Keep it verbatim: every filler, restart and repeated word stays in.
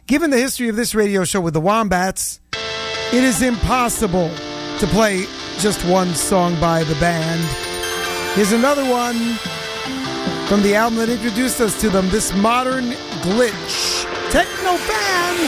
Given the history of this radio show with the Wombats, it is impossible to play just one song by the band. Here's another one from the album that introduced us to them, this Modern Glitch. Techno Fan!